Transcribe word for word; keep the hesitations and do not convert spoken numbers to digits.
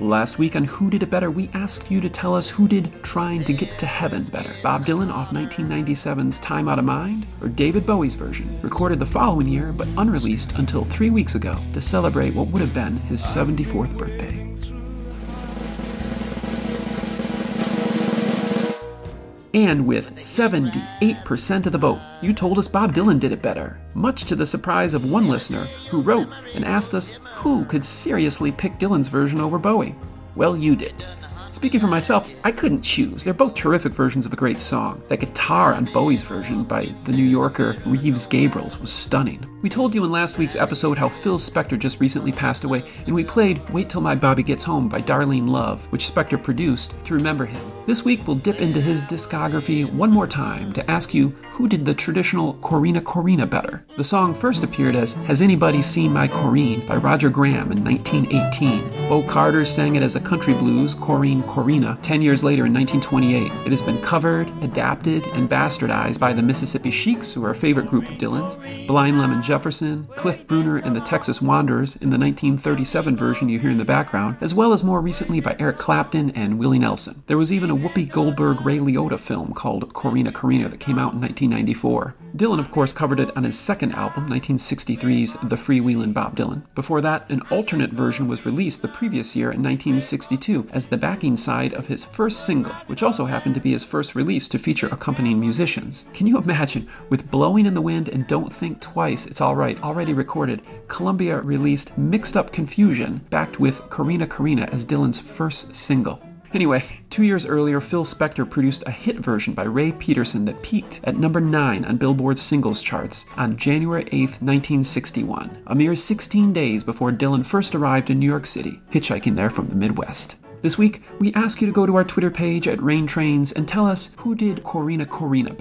Last week on Who Did It Better, we asked you to tell us who did Trying to Get to Heaven better. Bob Dylan off nineteen ninety-seven's Time Out of Mind, or David Bowie's version, recorded the following year but unreleased until three weeks ago to celebrate what would have been his seventy-fourth birthday. And with seventy-eight percent of the vote, you told us Bob Dylan did it better, much to the surprise of one listener who wrote and asked us who could seriously pick Dylan's version over Bowie. Well, you did. Speaking for myself, I couldn't choose. They're both terrific versions of a great song. That guitar on Bowie's version by the New Yorker Reeves Gabrels was stunning. We told you in last week's episode how Phil Spector just recently passed away, and we played Wait Till My Bobby Gets Home by Darlene Love, which Spector produced to remember him. This week we'll dip into his discography one more time to ask you who did the traditional Corrina Corrina better. The song first appeared as Has Anybody Seen My Corrine by Roger Graham in nineteen eighteen. Bo Carter sang it as a country blues, Corrine Corrina, ten years later in nineteen twenty-eight. It has been covered, adapted, and bastardized by the Mississippi Sheiks, who are a favorite group of Dylan's, Blind Lemon Jefferson, Cliff Bruner, and the Texas Wanderers in the nineteen thirty-seven version you hear in the background, as well as more recently by Eric Clapton and Willie Nelson. There was even a Whoopi Goldberg-Ray Liotta film called Corrina Corrina that came out in nineteen ninety-four. Dylan, of course, covered it on his second album, nineteen sixty-three's The Freewheelin' Bob Dylan. Before that, an alternate version was released the previous year in nineteen sixty-two as the backing side of his first single, which also happened to be his first release to feature accompanying musicians. Can you imagine, with Blowing in the Wind and Don't Think Twice, It's Alright, already recorded, Columbia released Mixed Up Confusion, backed with Corrina Corrina as Dylan's first single. Anyway, two years earlier, Phil Spector produced a hit version by Ray Peterson that peaked at number nine on Billboard's singles charts on January eighth, nineteen sixty-one, a mere sixteen days before Dylan first arrived in New York City, hitchhiking there from the Midwest. This week, we ask you to go to our Twitter page at Rain Trains and tell us who did Corrina Corrina better.